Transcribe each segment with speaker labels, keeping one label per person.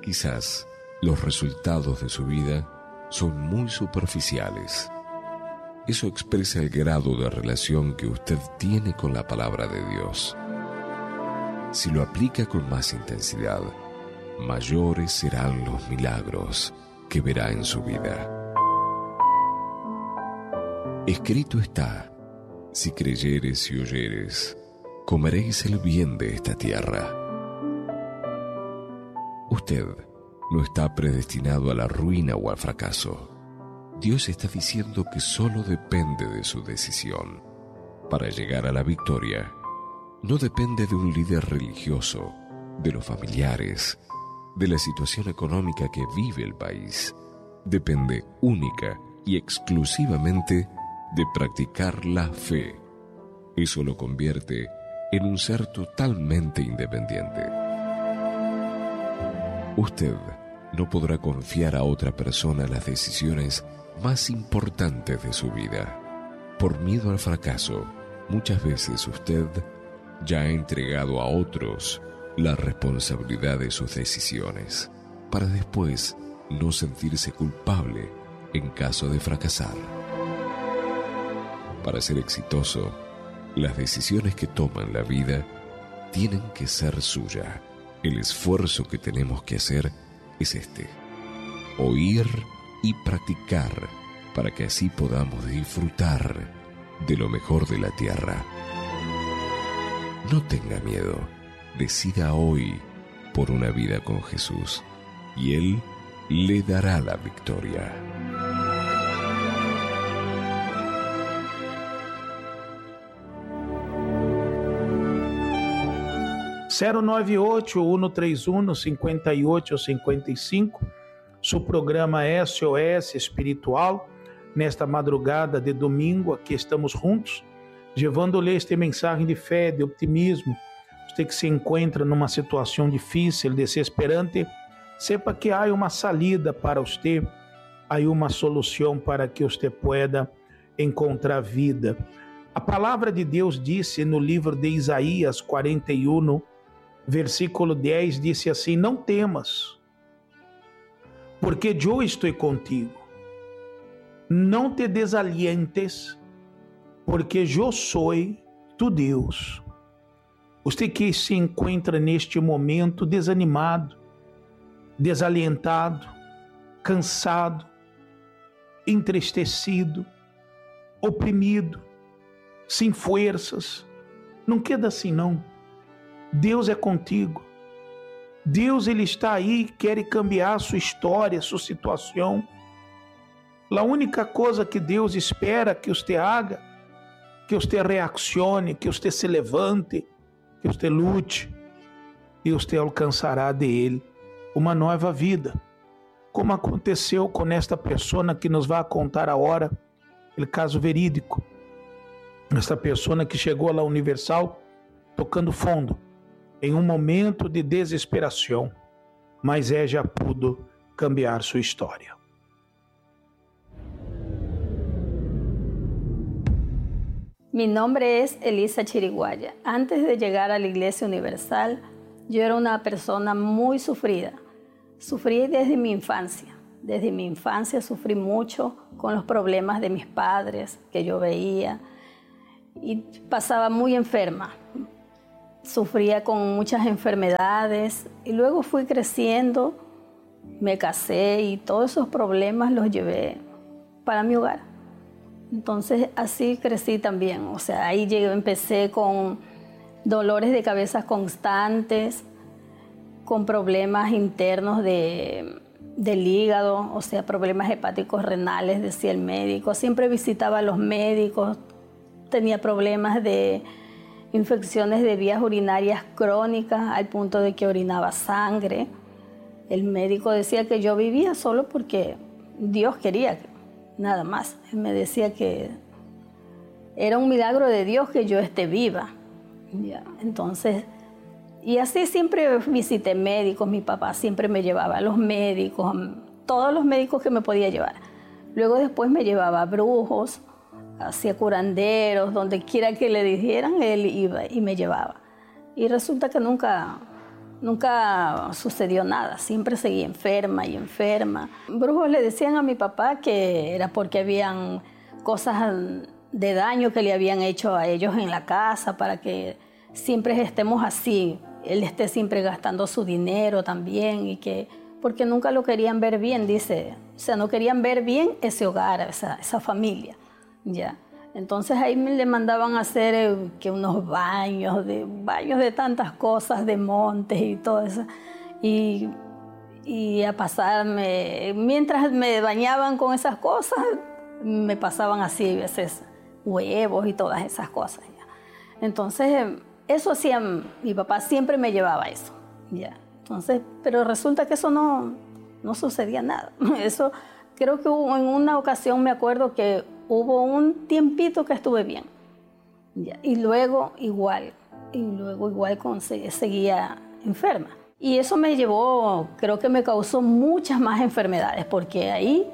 Speaker 1: Quizás los resultados de su vida son muy superficiales. Eso expresa el grado de relación que usted tiene con la palabra de Dios. Si lo aplica con más intensidad, mayores serán los milagros que verá en su vida. Escrito está: si creyeres y oyeres, comeréis el bien de esta tierra. Usted no está predestinado a la ruina o al fracaso. Dios está diciendo que solo depende de su decisión. Para llegar a la victoria, no depende de un líder religioso, de los familiares, de la situación económica que vive el país. Depende única y exclusivamente de practicar la fe. Eso lo convierte en un ser totalmente independiente. Usted no podrá confiar a otra persona las decisiones más importantes de su vida. Por miedo al fracaso, muchas veces usted ya ha entregado a otros la responsabilidad de sus decisiones, para después no sentirse culpable en caso de fracasar. Para ser exitoso, las decisiones que toma en la vida tienen que ser suya. El esfuerzo que tenemos que hacer es este: oír y practicar, para que así podamos disfrutar de lo mejor de la tierra. No tenga miedo, decida hoy por una vida con Jesús y Él le dará la victoria.
Speaker 2: Cero 98-131-5855, seu programa SOS Espiritual. Nesta madrugada de domingo, aqui estamos juntos, levando-lhe esta mensagem de fé, de optimismo. Você que se encontra numa situação difícil, desesperante, sepa que há uma saída para você, há uma solução para que você pueda encontrar vida. A palavra de Deus disse no livro de Isaías 41, versículo 10, disse assim: não temas, porque eu estou contigo. Não te desalientes, porque eu sou tu Deus. Você que se encontra neste momento desanimado, desalentado, cansado, entristecido, oprimido, sem forças, não queda assim não. Deus é contigo. Deus, Ele está aí, quer cambiar a sua história, a sua situação. A única coisa que Deus espera que você haga, que você reaccione, que você se levante, que você lute, e você alcançará dele uma nova vida. Como aconteceu com esta pessoa que nos vai contar agora, o caso verídico. Esta pessoa que chegou lá Universal tocando fundo, em um momento de desesperação, mas já pudo cambiar sua história.
Speaker 3: Mi nombre es Elisa Chiriguaya. Antes de llegar a la Iglesia Universal, yo era una persona muy sufrida. Sufrí desde mi infancia. Desde mi infancia sufrí mucho con los problemas de mis padres que yo veía y pasaba muy enferma. Sufría con muchas enfermedades y luego fui creciendo, me casé y todos esos problemas los llevé para mi hogar. Entonces así crecí también, o sea, ahí empecé con dolores de cabeza constantes, con problemas internos del hígado, o sea, problemas hepáticos renales, decía el médico. Siempre visitaba a los médicos, tenía problemas de infecciones de vías urinarias crónicas al punto de que orinaba sangre. El médico decía que yo vivía solo porque Dios quería, nada más. Él me decía que era un milagro de Dios que yo esté viva. Ya, entonces, y así siempre visité médicos, mi papá siempre me llevaba a los médicos, todos los médicos que me podía llevar. Luego después me llevaba a brujos, hacia curanderos, donde quiera que le dijeran, él iba y me llevaba. Y resulta que nunca nunca sucedió nada, siempre seguí enferma y enferma. Brujos le decían a mi papá que era porque habían cosas de daño que le habían hecho a ellos en la casa para que siempre estemos así, él esté siempre gastando su dinero también y que porque nunca lo querían ver bien, dice, o sea, no querían ver bien ese hogar, esa familia, ya. Entonces ahí le mandaban a hacer que unos baños de tantas cosas, de montes y todo eso. Y a pasarme, mientras me bañaban con esas cosas, me pasaban así a veces huevos y todas esas cosas. ¿Ya? Entonces eso hacía, mi papá siempre me llevaba eso. ¿Ya? Entonces, pero resulta que eso no sucedía nada. Eso creo que en una ocasión me acuerdo que hubo un tiempito que estuve bien. ¿Ya? Y luego igual seguía enferma. Y eso me llevó, creo que me causó muchas más enfermedades, porque ahí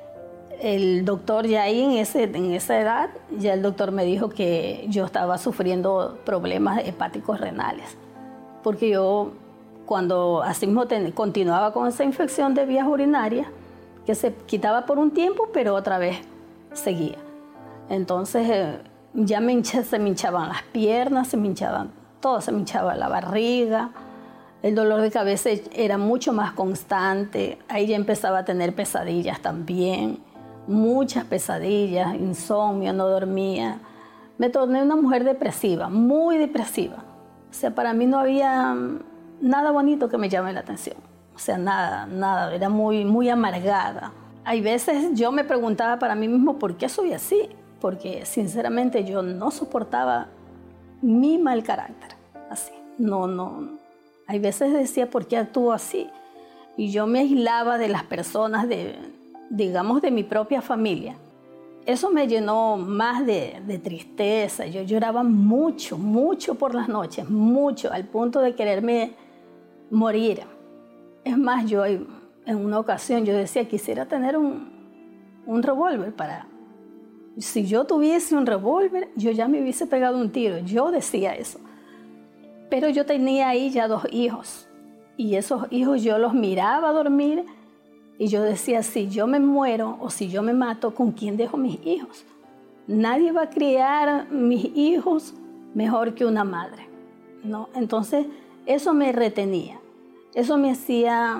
Speaker 3: el doctor ya ahí en esa edad, ya el doctor me dijo que yo estaba sufriendo problemas hepáticos renales. Porque yo cuando así mismo continuaba con esa infección de vías urinarias, que se quitaba por un tiempo, pero otra vez seguía. Entonces ya se me hinchaban las piernas, se me hinchaba la barriga, el dolor de cabeza era mucho más constante, ahí ya empezaba a tener pesadillas también, muchas pesadillas, insomnio, no dormía. Me torné una mujer depresiva, muy depresiva. O sea, para mí no había nada bonito que me llame la atención. O sea, nada, era muy amargada. Hay veces yo me preguntaba para mí mismo por qué soy así, porque sinceramente yo no soportaba mi mal carácter, así. No. Hay veces decía, ¿por qué actúo así? Y yo me aislaba de las personas, digamos, de mi propia familia. Eso me llenó más de tristeza. Yo lloraba mucho por las noches, mucho, al punto de quererme morir. Es más, yo en una ocasión yo decía, quisiera tener un revólver para... Si yo tuviese un revólver, yo ya me hubiese pegado un tiro. Yo decía eso. Pero yo tenía ahí ya 2 hijos. Y esos hijos yo los miraba dormir y yo decía, si yo me muero o si yo me mato, ¿con quién dejo mis hijos? Nadie va a criar mis hijos mejor que una madre, ¿no? Entonces, eso me retenía. Eso me hacía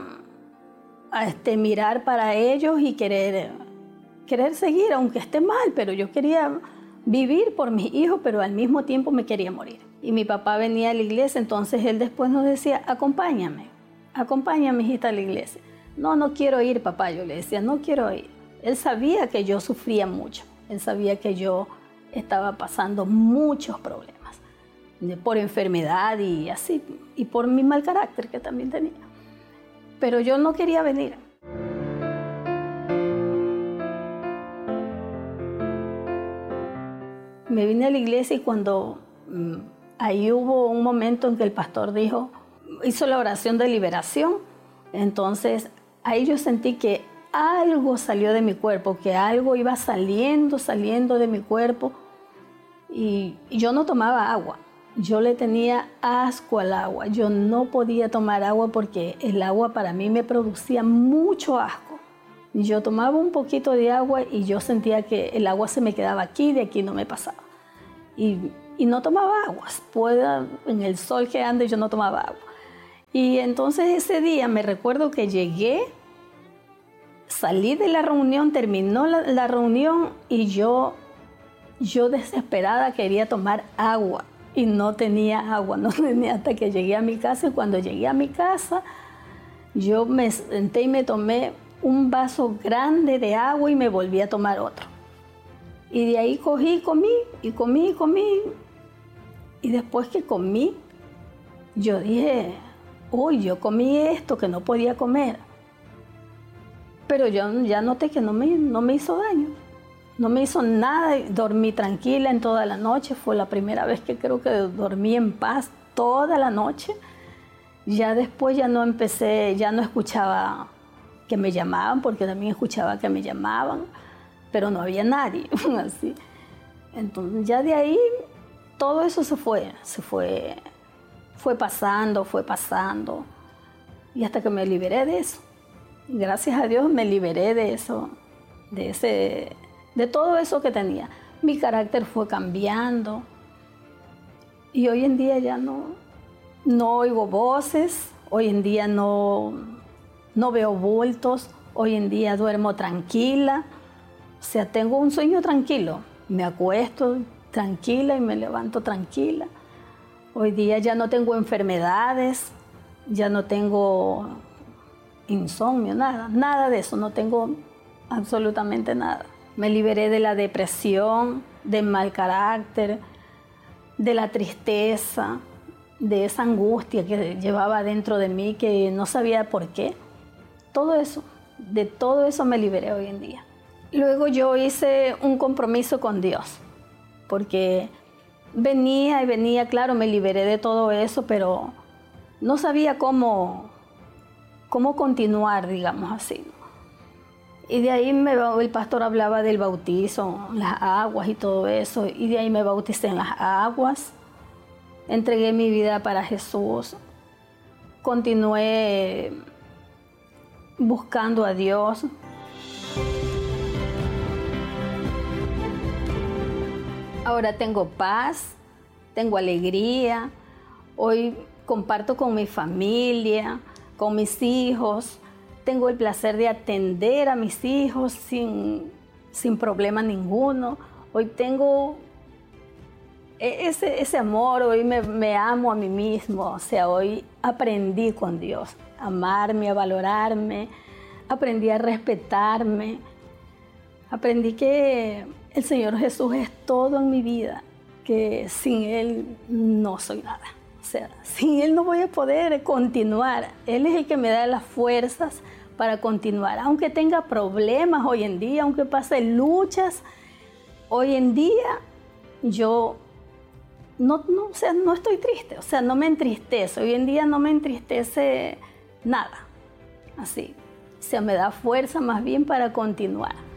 Speaker 3: mirar para ellos y querer seguir, aunque esté mal, pero yo quería vivir por mis hijos, pero al mismo tiempo me quería morir. Y mi papá venía a la iglesia, entonces él después nos decía, acompáñame, hijita, a la iglesia. No quiero ir, papá, yo le decía, no quiero ir. Él sabía que yo sufría mucho, él sabía que yo estaba pasando muchos problemas por enfermedad y así, y por mi mal carácter que también tenía. Pero yo no quería venir. Me vine a la iglesia y cuando ahí hubo un momento en que el pastor hizo la oración de liberación, entonces ahí yo sentí que algo salió de mi cuerpo, que algo iba saliendo de mi cuerpo y yo no tomaba agua. Yo le tenía asco al agua. Yo no podía tomar agua porque el agua para mí me producía mucho asco. Yo tomaba un poquito de agua y yo sentía que el agua se me quedaba aquí, de aquí no me pasaba. Y no tomaba agua. En el sol que ande yo no tomaba agua. Y entonces ese día me recuerdo que llegué, salí de la reunión, terminó la reunión y yo desesperada quería tomar agua. Y no tenía agua, hasta que llegué a mi casa. Y cuando llegué a mi casa, yo me senté y me tomé un vaso grande de agua y me volví a tomar otro. Y de ahí comí. Y después que comí, yo dije, uy, yo comí esto que no podía comer. Pero yo ya noté que no me hizo daño. No me hizo nada, dormí tranquila en toda la noche. Fue la primera vez que creo que dormí en paz toda la noche. Ya después ya no escuchaba que me llamaban, porque también escuchaba que me llamaban, pero no había nadie, así. Entonces ya de ahí todo eso se fue fue pasando. Y hasta que me liberé de eso. Gracias a Dios me liberé de eso, de todo eso que tenía. Mi carácter fue cambiando. Y hoy en día ya no oigo voces, hoy en día no veo bultos, hoy en día duermo tranquila. O sea, tengo un sueño tranquilo. Me acuesto tranquila y me levanto tranquila. Hoy día ya no tengo enfermedades, ya no tengo insomnio, nada de eso, no tengo absolutamente nada. Me liberé de la depresión, del mal carácter, de la tristeza, de esa angustia que llevaba dentro de mí, que no sabía por qué. De todo eso me liberé hoy en día. Luego yo hice un compromiso con Dios, porque venía, claro, me liberé de todo eso, pero no sabía cómo continuar, digamos así, ¿no? Y de ahí el pastor hablaba del bautizo, las aguas y todo eso, y de ahí me bauticé en las aguas, entregué mi vida para Jesús, continué buscando a Dios. Ahora tengo paz, tengo alegría, hoy comparto con mi familia, con mis hijos, tengo el placer de atender a mis hijos sin problema ninguno. Hoy tengo ese amor, hoy me amo a mí mismo, o sea, hoy aprendí con Dios a amarme, a valorarme, aprendí a respetarme, aprendí que el Señor Jesús es todo en mi vida, que sin Él no soy nada. O sea, sin Él no voy a poder continuar. Él es el que me da las fuerzas para continuar. Aunque tenga problemas hoy en día, aunque pase luchas, hoy en día yo no estoy triste. O sea, no me entristece. Hoy en día no me entristece nada. Así. O sea, me da fuerza más bien para continuar.